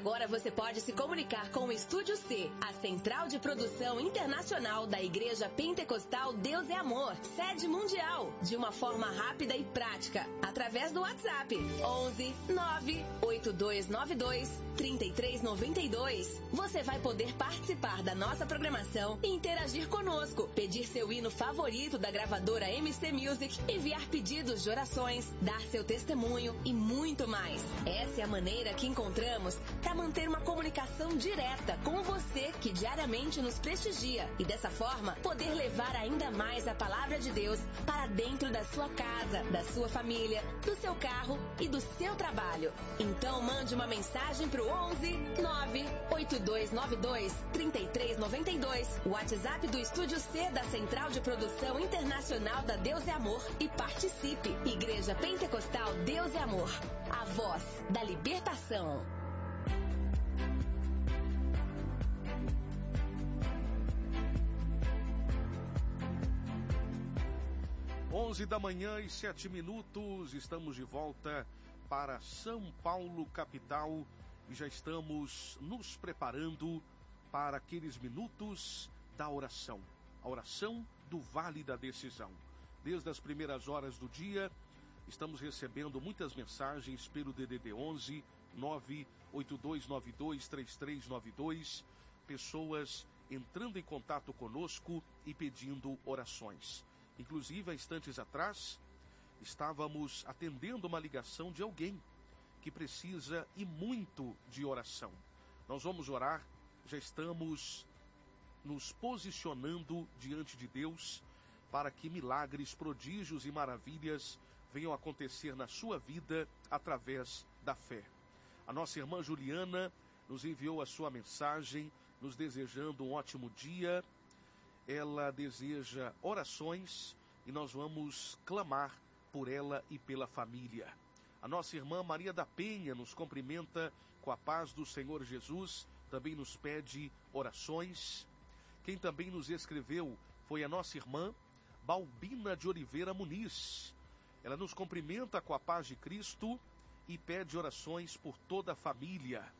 Agora você pode se comunicar com o Estúdio C, a central de produção internacional da Igreja Pentecostal Deus é Amor, sede mundial, de uma forma rápida e prática, através do WhatsApp 11 98292 3392. Você vai poder participar da nossa programação e interagir conosco, pedir seu hino favorito da gravadora MC Music, enviar pedidos de orações, dar seu testemunho e muito mais. Essa é a maneira que encontramos para manter uma comunicação direta com você que diariamente nos prestigia e dessa forma poder levar ainda mais a palavra de Deus para dentro da sua casa, da sua família, do seu carro e do seu trabalho. Então mande uma mensagem para o 11 98292 3392, o WhatsApp do Estúdio C da Central de Produção Internacional da Deus é Amor e participe. Igreja Pentecostal Deus é Amor, a voz da libertação. 11h07, estamos de volta para São Paulo, capital, e já estamos nos preparando para aqueles minutos da oração, a oração do Vale da Decisão. Desde as primeiras horas do dia, estamos recebendo muitas mensagens pelo DDD 11 982923392, pessoas entrando em contato conosco e pedindo orações. Inclusive, há instantes atrás, estávamos atendendo uma ligação de alguém que precisa e muito de oração. Nós vamos orar, já estamos nos posicionando diante de Deus para que milagres, prodígios e maravilhas venham acontecer na sua vida através da fé. A nossa irmã Juliana nos enviou a sua mensagem, nos desejando um ótimo dia. Ela deseja orações e nós vamos clamar por ela e pela família. A nossa irmã Maria da Penha nos cumprimenta com a paz do Senhor Jesus, também nos pede orações. Quem também nos escreveu foi a nossa irmã Balbina de Oliveira Muniz. Ela nos cumprimenta com a paz de Cristo e pede orações por toda a família.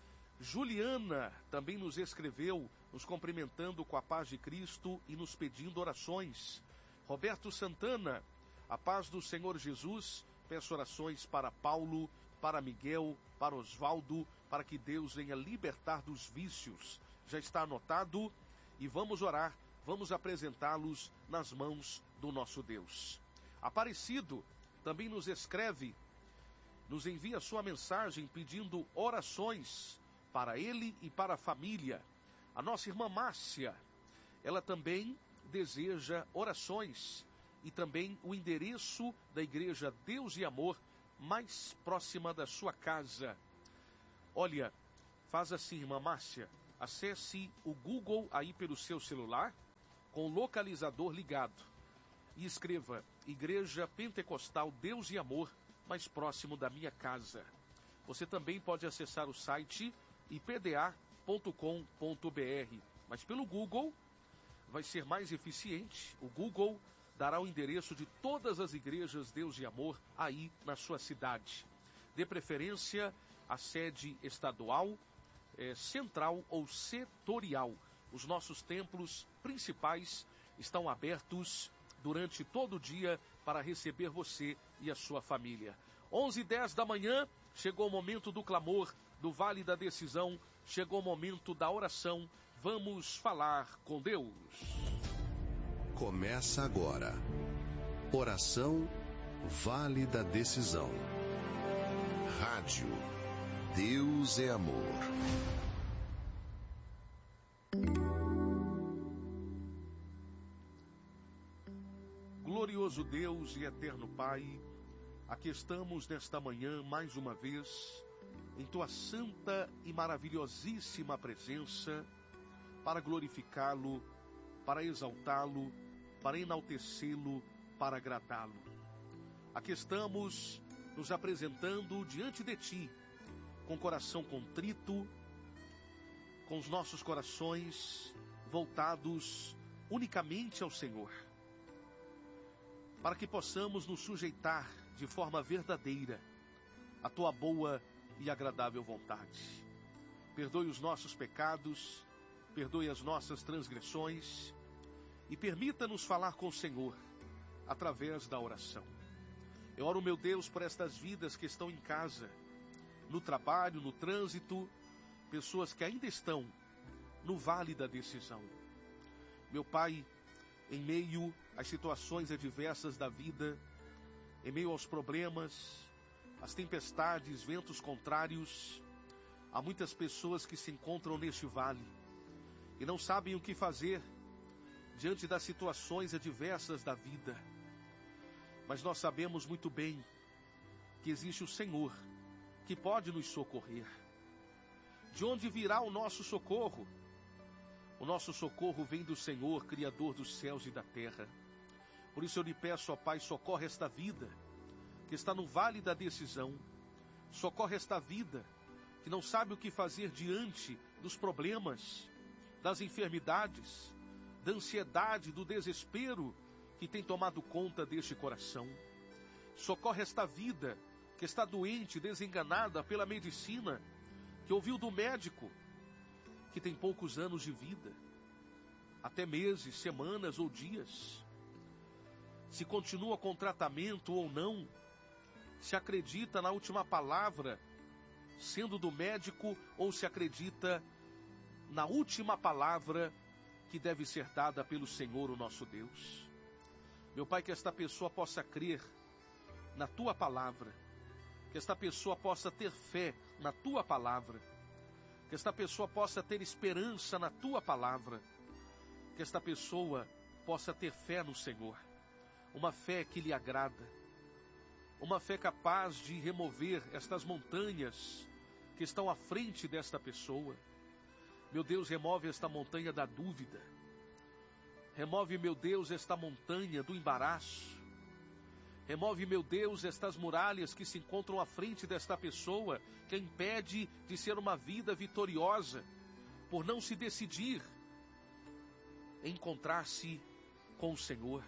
Juliana também nos escreveu, nos cumprimentando com a paz de Cristo e nos pedindo orações. Roberto Santana, a paz do Senhor Jesus, peço orações para Paulo, para Miguel, para Osvaldo, para que Deus venha libertar dos vícios. Já está anotado e vamos orar, vamos apresentá-los nas mãos do nosso Deus. Aparecido também nos escreve, nos envia sua mensagem pedindo orações para ele e para a família. A nossa irmã Márcia, ela também deseja orações e também o endereço da Igreja Deus e Amor mais próxima da sua casa. Olha, faz assim, irmã Márcia, acesse o Google aí pelo seu celular, com o localizador ligado, e escreva Igreja Pentecostal Deus e Amor mais próximo da minha casa. Você também pode acessar o site ipda.com.br, mas pelo Google vai ser mais eficiente. O Google dará o endereço de todas as igrejas Deus e Amor aí na sua cidade. De preferência, a sede estadual, central ou setorial. Os nossos templos principais estão abertos durante todo o dia para receber você e a sua família. 11h10 da manhã, chegou o momento do clamor, do Vale da Decisão, chegou o momento da oração. Vamos falar com Deus. Começa agora. Oração Vale da Decisão. Rádio Deus é Amor. Glorioso Deus e eterno Pai, aqui estamos nesta manhã mais uma vez em Tua santa e maravilhosíssima presença para glorificá-lo, para exaltá-lo, para enaltecê-lo, para agradá-lo. Aqui estamos nos apresentando diante de Ti, com coração contrito, com os nossos corações voltados unicamente ao Senhor, para que possamos nos sujeitar de forma verdadeira à Tua boa e agradável vontade. perdoe os nossos pecados, perdoe as nossas transgressões e permita-nos falar com o Senhor através da oração. Eu oro, meu Deus, por estas vidas que estão em casa, no trabalho, no trânsito, pessoas que ainda estão no vale da decisão. Meu Pai, em meio às situações adversas da vida, em meio aos problemas, às tempestades, ventos contrários, há muitas pessoas que se encontram neste vale e não sabem o que fazer diante das situações adversas da vida. Mas nós sabemos muito bem que existe o Senhor que pode nos socorrer. De onde virá o nosso socorro? O nosso socorro vem do Senhor, Criador dos céus e da terra. Por isso eu lhe peço, ó Pai, socorre esta vida que está no vale da decisão. Socorre esta vida que não sabe o que fazer diante dos problemas, das enfermidades, da ansiedade, do desespero que tem tomado conta deste coração. Socorre esta vida que está doente, desenganada pela medicina, que ouviu do médico que tem poucos anos de vida, até meses, semanas ou dias. Se continua com tratamento ou não, se acredita na última palavra, sendo do médico, ou se acredita na última palavra que deve ser dada pelo Senhor, o nosso Deus. Meu Pai, que esta pessoa possa crer na Tua palavra, que esta pessoa possa ter fé na Tua palavra, que esta pessoa possa ter esperança na Tua palavra, que esta pessoa possa ter fé no Senhor, uma fé que lhe agrada, uma fé capaz de remover estas montanhas que estão à frente desta pessoa. Meu Deus, remove esta montanha da dúvida, remove, meu Deus, esta montanha do embaraço, remove, meu Deus, estas muralhas que se encontram à frente desta pessoa, que a impede de ser uma vida vitoriosa, por não se decidir em encontrar-se com o Senhor,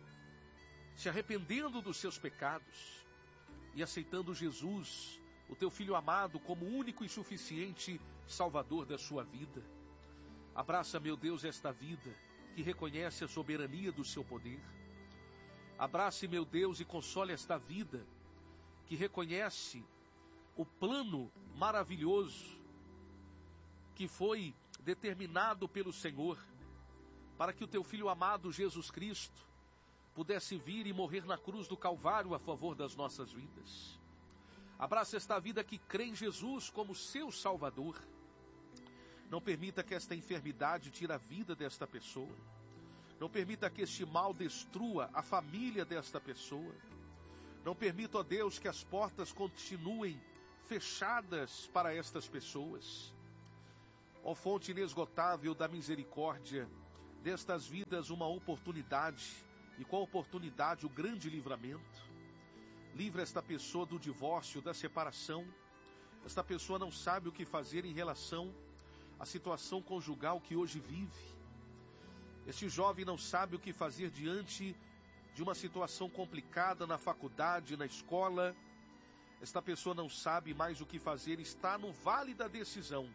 se arrependendo dos seus pecados e aceitando Jesus, o Teu Filho amado, como único e suficiente Salvador da sua vida. Abraça, meu Deus, esta vida que reconhece a soberania do Seu poder. Abrace, meu Deus, e console esta vida que reconhece o plano maravilhoso que foi determinado pelo Senhor para que o Teu Filho amado Jesus Cristo pudesse vir e morrer na cruz do Calvário a favor das nossas vidas. Abraça esta vida que crê em Jesus como seu Salvador. Não permita que esta enfermidade tire a vida desta pessoa. Não permita que este mal destrua a família desta pessoa. Não permita, ó Deus, que as portas continuem fechadas para estas pessoas. Ó fonte inesgotável da misericórdia, destas vidas uma oportunidade, e com a oportunidade o grande livramento. Livra esta pessoa do divórcio, da separação. Esta pessoa não sabe o que fazer em relação à situação conjugal que hoje vive. Este jovem não sabe o que fazer diante de uma situação complicada na faculdade, na escola. Esta pessoa não sabe mais o que fazer, está no vale da decisão.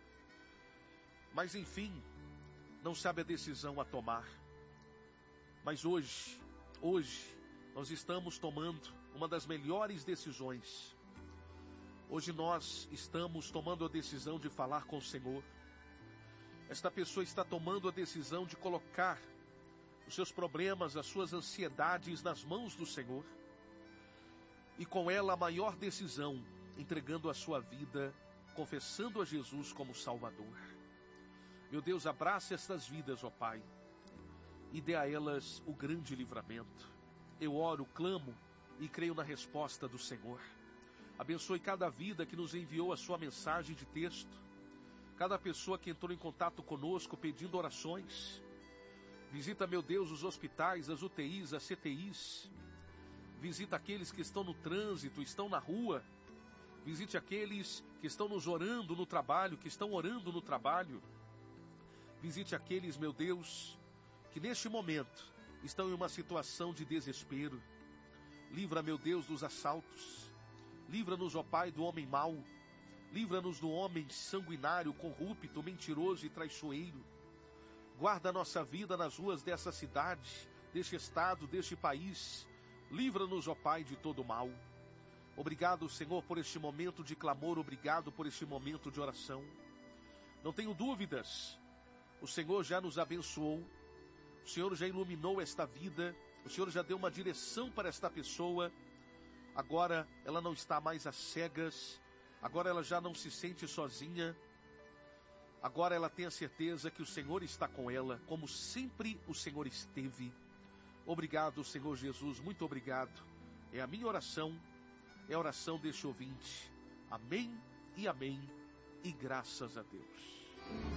Mas enfim, não sabe a decisão a tomar. Mas hoje, nós estamos tomando uma das melhores decisões. Hoje nós estamos tomando a decisão de falar com o Senhor. Esta pessoa está tomando a decisão de colocar os seus problemas, as suas ansiedades nas mãos do Senhor. E com ela a maior decisão, entregando a sua vida, confessando a Jesus como Salvador. Meu Deus, abraça estas vidas, ó Pai, e dê a elas o grande livramento. Eu oro, clamo e creio na resposta do Senhor. Abençoe cada vida que nos enviou a sua mensagem de texto, cada pessoa que entrou em contato conosco pedindo orações. Visita, meu Deus, os hospitais, as UTIs, as CTIs. Visita aqueles que estão no trânsito, estão na rua. Visite aqueles que estão nos orando no trabalho, que estão orando no trabalho. Visite aqueles, meu Deus, que neste momento estão em uma situação de desespero. Livra, meu Deus, dos assaltos. Livra-nos, ó Pai, do homem mau. Livra-nos do homem sanguinário, corrupto, mentiroso e traiçoeiro. Guarda a nossa vida nas ruas dessa cidade, deste estado, deste país. Livra-nos, ó Pai, de todo mal. Obrigado, Senhor, por este momento de clamor. Obrigado por este momento de oração. Não tenho dúvidas. O Senhor já nos abençoou. O Senhor já iluminou esta vida. O Senhor já deu uma direção para esta pessoa. Agora ela não está mais às cegas. Agora ela já não se sente sozinha. Agora ela tem a certeza que o Senhor está com ela, como sempre o Senhor esteve. Obrigado, Senhor Jesus, muito obrigado. É a minha oração, é a oração deste ouvinte. Amém e amém, e graças a Deus.